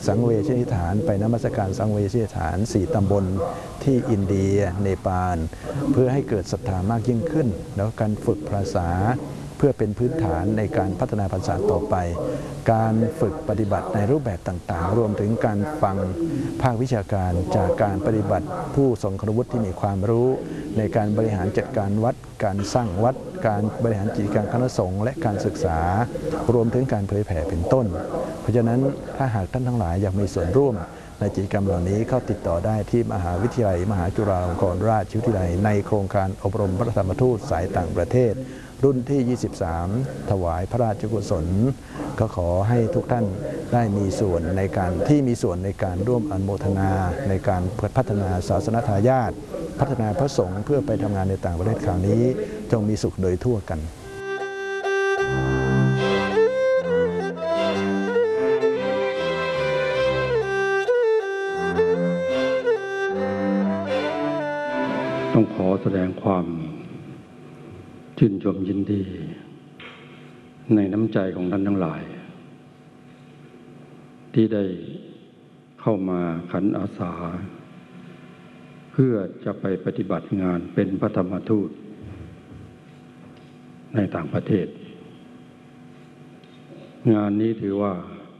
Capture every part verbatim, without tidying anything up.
สังเวชนิสถานไปนมัสการสังเวชนิสถานสี่ตำบลที่อินเดียเนปาลเพื่อให้เกิดศรัทธามากยิ่งขึ้นแล้วการฝึกภาษาเพื่อเป็นพื้นฐานในการพัฒนาภาษาต่อไปการฝึกปฏิบัติในรูปแบบต่างๆรวมถึงการฟังภาควิชาการจากการปฏิบัติผู้ทรงคุณวุฒิที่มีความรู้ในการบริหารจัดการวัดการสร้างวัดการบริหารกิจการคณะสงฆ์และการศึกษารวมถึงการเผยแผ่เป็นต้นเพราะฉะนั้นถ้าหากท่านทั้งหลายอยากมีส่วนร่วมในกิจกรรมเหล่านี้เข้าติดต่อได้ที่มหาวิทยาลัยมหาจุฬาลงกรณราชวิทยาลัยในโครงการอบรมพระธรรมทูตสายต่างประเทศรุ่นที่ยี่สิบสามถวายพระราชกุศลก็ขอให้ทุกท่านได้มีส่วนในการที่มีส่วนในการร่วมอนุโมทนาในการพัฒนาศาสนทายาทพัฒนาพระสงฆ์เพื่อไปทำงานในต่างประเทศคราวนี้จงมีสุขโดยทั่วกันต้องขอแสดงความชื่นชมยินดีในน้ำใจของท่านทั้งหลายที่ได้เข้ามาขันอาสาเพื่อจะไปปฏิบัติงานเป็นพระธรรมทูตในต่างประเทศงานนี้ถือว่า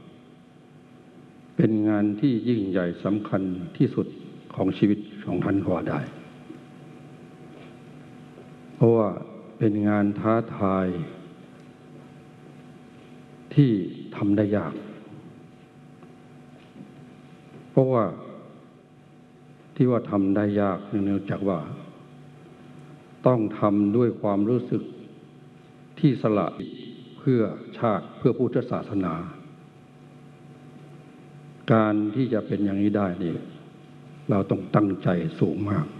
เป็นงานที่ยิ่งใหญ่สำคัญที่สุดของชีวิตของท่านก็ว่าได้เพราะว่าเป็นงานท้าทายที่ทำได้ยากเพราะว่าที่ว่าทำได้ยากเนื่องจากว่าต้องทำด้วยความรู้สึกที่สละเพื่อชาติเพื่อพุทธศาสนาการที่จะเป็นอย่างนี้ได้นี่เราต้องตั้งใจสูงมาก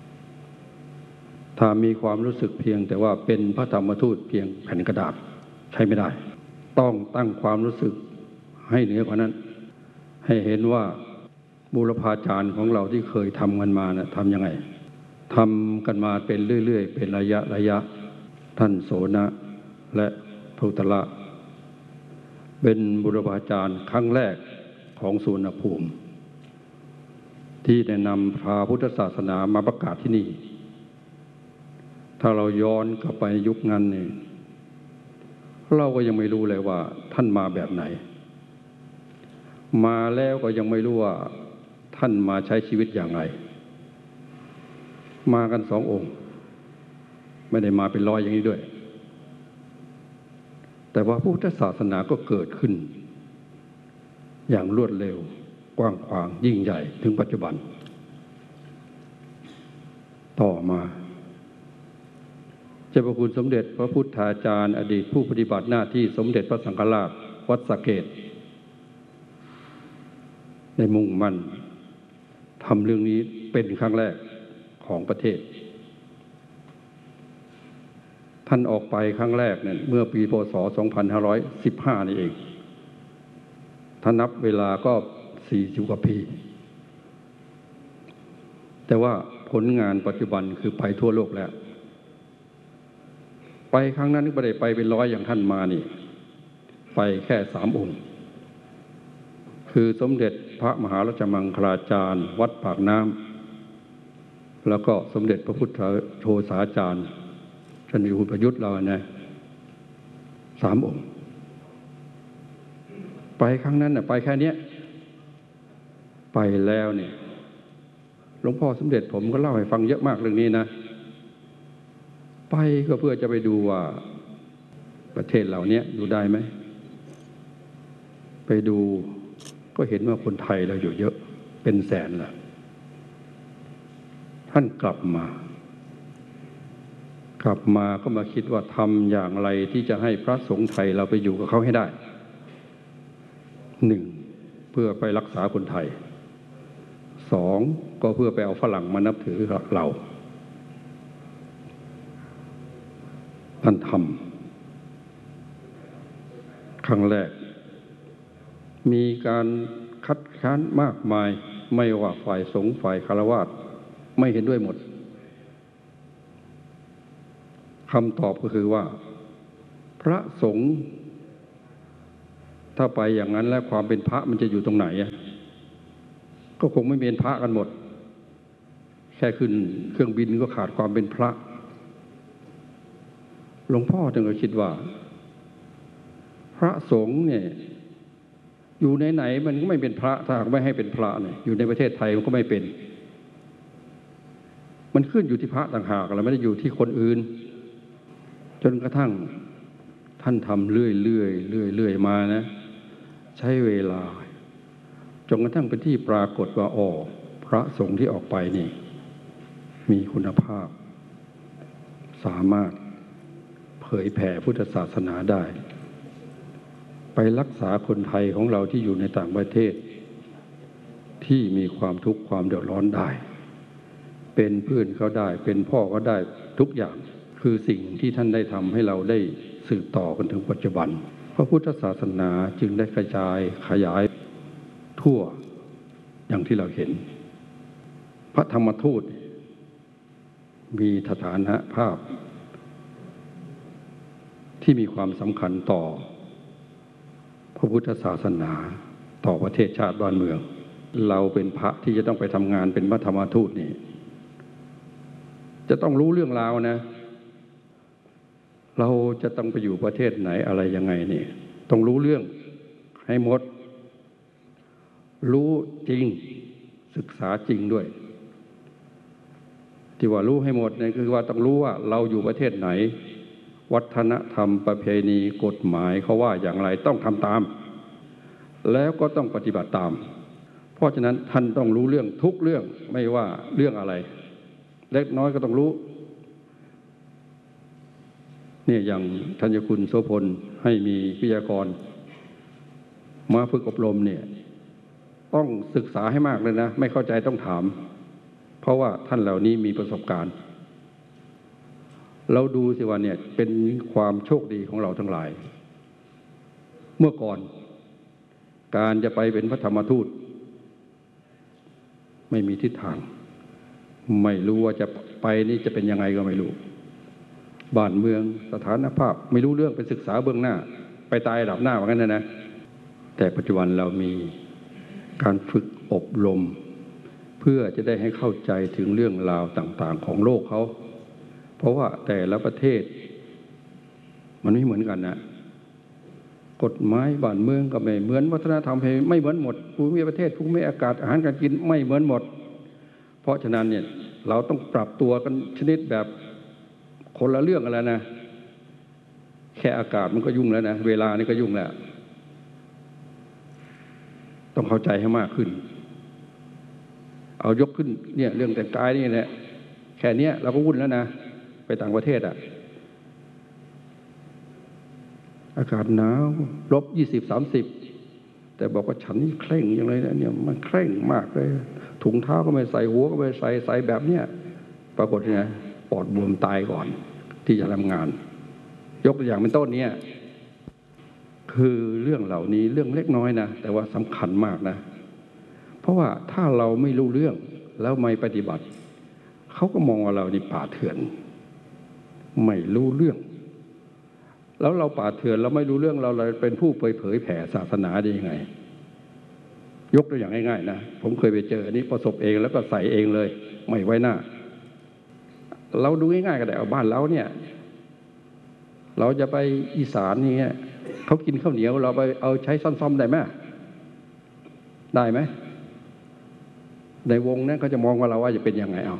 ถ้ามีความรู้สึกเพียงแต่ว่าเป็นพระธรรมทูตเพียงแผ่นกระดาษใช้ไม่ได้ต้องตั้งความรู้สึกให้เหนือกว่านั้นให้เห็นว่าบูรพาจารย์ของเราที่เคยทำกันมานะทำยังไงทำกันมาเป็นเรื่อยๆเป็นระยะระยะท่านโสนะและพุทธละเป็นบูรพาจารย์ครั้งแรกของสุวรรณภูมิที่ได้นำพาพุทธศาสนามาประกาศที่นี่ถ้าเราย้อนกลับไปยุคนั้นนี่เราก็ยังไม่รู้เลยว่าท่านมาแบบไหนมาแล้วก็ยังไม่รู้ว่าท่านมาใช้ชีวิตอย่างไรมากันสององค์ไม่ได้มาเป็นร้อยอย่างนี้ด้วยแต่ว่าพุทธศาสนาก็เกิดขึ้นอย่างรวดเร็วกว้างขวางยิ่งใหญ่ถึงปัจจุบันต่อมาเจ้าพระคุณสมเด็จพระพุทธาจารย์อดีตผู้ปฏิบัติหน้าที่สมเด็จพระสังฆราชวัดสะเกษได้มุ่งมั่นทำเรื่องนี้เป็นครั้งแรกของประเทศท่านออกไปครั้งแรกเนี่ยเมื่อปีพ.ศ. สองพันห้าร้อยสิบห้านี่เองถ้านับเวลาก็สี่สิบกว่าปีแต่ว่าผลงานปัจจุบันคือไปทั่วโลกแล้วไปครั้งนั้นก็ไม่ได้ไปเป็นร้อยอย่างท่านมานี่ไปแค่สามองค์คือสมเด็จพระมหาราชมังคลาจารย์วัดปากน้ำแล้วก็สมเด็จพระพุทธโฆษาจารย์ท่านอยู่ประยุทธ์เราเนี่ยสามองค์ไปครั้งนั้นน่ะไปแค่นี้ไปแล้วเนี่ยหลวงพ่อสมเด็จผมก็เล่าให้ฟังเยอะมากเรื่องนี้นะไปก็เพื่อจะไปดูว่าประเทศเหล่านี้อยู่ได้ไหมไปดูก็เห็นว่าคนไทยเราอยู่เยอะเป็นแสนละท่านกลับมากลับมาก็มาคิดว่าทำอย่างไรที่จะให้พระสงฆ์ไทยเราไปอยู่กับเขาให้ได้หนึ่งเพื่อไปรักษาคนไทยสองก็เพื่อไปเอาฝรั่งมานับถือเราท่านทำครั้งแรกมีการคัดค้านมากมายไม่ว่าฝ่ายสงฆ์ฝ่ายฆราวาสไม่เห็นด้วยหมดคำตอบก็คือว่าพระสงฆ์ถ้าไปอย่างนั้นแล้วความเป็นพระมันจะอยู่ตรงไหนอ่ะก็คงไม่เป็นพระกันหมดแค่ขึ้นเครื่องบินก็ขาดความเป็นพระหลวงพ่อจึงก็คิดว่าพระสงฆ์เนี่ยอยู่ไหนๆมันก็ไม่เป็นพระถ้าหากไม่ให้เป็นพระเนี่ยอยู่ในประเทศไทยมันก็ไม่เป็นมันขึ้นอยู่ที่พระต่างหากเราไม่ได้อยู่ที่คนอื่นจนกระทั่งท่านทำเรื่อยๆเรื่อยๆเรื่อยๆมานะใช้เวลาจนกระทั่งเป็นที่ปรากฏว่าอ๋อพระสงฆ์ที่ออกไปนี่มีคุณภาพสามารถเผยแผ่พุทธศาสนาได้ไปรักษาคนไทยของเราที่อยู่ในต่างประเทศที่มีความทุกข์ความเดือดร้อนได้เป็นเพื่อนเขาได้เป็นพ่อก็ได้ทุกอย่างคือสิ่งที่ท่านได้ทำให้เราได้สืบต่อกันถึงปัจจุบันพระพุทธศาสนาจึงได้กระจายขยายทั่วอย่างที่เราเห็นพระธรรมทูตมีสถานะภาพที่มีความสำคัญต่อพระพุทธศาสนาต่อประเทศชาติบ้านเมืองเราเป็นพระที่จะต้องไปทำงานเป็นพระธรรมทูตนี่จะต้องรู้เรื่องราวนะเราจะต้องไปอยู่ประเทศไหนอะไรยังไงนี่ต้องรู้เรื่องให้หมดรู้จริงศึกษาจริงด้วยที่ว่ารู้ให้หมดเนี่ยคือว่าต้องรู้ว่าเราอยู่ประเทศไหนวัฒนธรรมประเพณีกฎหมายเขาว่าอย่างไรต้องทำตามแล้วก็ต้องปฏิบัติตามเพราะฉะนั้นท่านต้องรู้เรื่องทุกเรื่องไม่ว่าเรื่องอะไรเล็กน้อยก็ต้องรู้เนี่ยอย่างธัญคุณโสพลให้มีวิทยากรมาฝึกอบรมเนี่ยต้องศึกษาให้มากเลยนะไม่เข้าใจต้องถามเพราะว่าท่านเหล่านี้มีประสบการณ์เราดูสิว่าเนี่ยเป็นความโชคดีของเราทั้งหลายเมื่อก่อนการจะไปเป็นพระธรรมทูตไม่มีทิศทางไม่รู้ว่าจะไปนี่จะเป็นยังไงก็ไม่รู้บ้านเมืองสถานภาพไม่รู้เรื่องไปศึกษาเบื้องหน้าไปตายดับหน้าว่างั้นนะนะแต่ปัจจุบันเรามีการฝึกอบรมเพื่อจะได้ให้เข้าใจถึงเรื่องราวต่างๆของโลกเขาเพราะว่าแต่ละประเทศมันไม่เหมือนกันนะกฎหมายบ้านเมืองก็ไม่เหมือนวัฒนธรรมไม่เหมือนหมดภูมิประเทศภูมิอากาศอาหารการกินไม่เหมือนหมดเพราะฉะนั้นเนี่ยเราต้องปรับตัวกันชนิดแบบคนละเรื่องกันแล้วนะแค่อากาศมันก็ยุ่งแล้วนะเวลานี่ก็ยุ่งแล้วต้องเข้าใจให้มากขึ้นเอายกขึ้นเนี่ยเรื่องแต่งกายนี่แหละแค่นี้เราก็วุ่นแล้วนะไปต่างประเทศอ่ะอากาศหนาวลบยี่สิบสามสิบแต่บอกว่าฉันนี่เคร่งอย่างไรนะเนี่ยมันเคร่งมากเลยถุงเท้าก็ไม่ใส่หัวก็ไม่ใส่ใส่แบบเนี้ยปรากฏเนี่ยปอดบวมตายก่อนที่จะทำงานยกตัวอย่างเป็นต้นเนี่ยคือเรื่องเหล่านี้เรื่องเล็กน้อยนะแต่ว่าสำคัญมากนะเพราะว่าถ้าเราไม่รู้เรื่องแล้วไม่ปฏิบัติเขาก็มองว่าเรานี่ป่าเถื่อนไม่รู้เรื่องแล้วเราป่าเถื่อนเราไม่รู้เรื่องเราเลยเป็นผู้เผยเผยแผ่ศาสนาได้ยังไงยกตัวอย่างง่ายๆนะผมเคยไปเจออันนี้ประสบเองแล้วก็ใส่เองเลยไม่ไว้หน้าเราดูง่ายๆก็ได้เอาบ้านเราเนี่ยเราจะไปอีสานนี่เขากินข้าวเหนียวเราไปเอาใช้ซ่อมๆได้ไหมได้ไหมในวงนั้นเขาจะมองว่าเราว่าจะเป็นยังไงเอา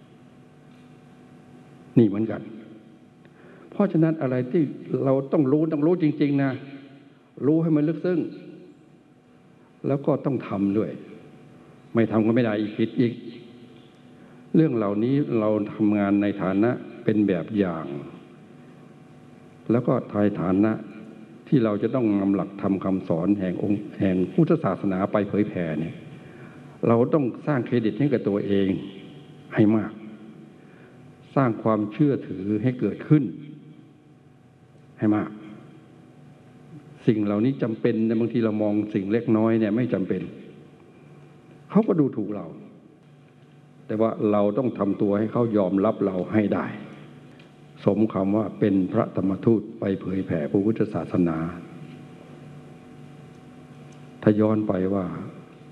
นี่เหมือนกันเพราะฉะนั้นอะไรที่เราต้องรู้ต้องรู้จริงๆนะรู้ให้มันลึกซึ้งแล้วก็ต้องทำด้วยไม่ทำก็ไม่ได้อีกผิดอีกเรื่องเหล่านี้เราทำงานในฐานะเป็นแบบอย่างแล้วก็ทายฐานะที่เราจะต้องนำหลักธรรมคำสอนแห่งองค์แห่งพุทธศาสนาไปเผยแผ่เนี่ยเราต้องสร้างเครดิตให้กับตัวเองให้มากสร้างความเชื่อถือให้เกิดขึ้นให้มากสิ่งเหล่านี้จำเป็นในบางทีเรามองสิ่งเล็กน้อยเนี่ยไม่จำเป็นเขาก็ดูถูกเราแต่ว่าเราต้องทำตัวให้เขายอมรับเราให้ได้สมคำว่าเป็นพระธรรมทูตไปเผยแผ่พระพุทธศาสนาถ้าย้อนไปว่า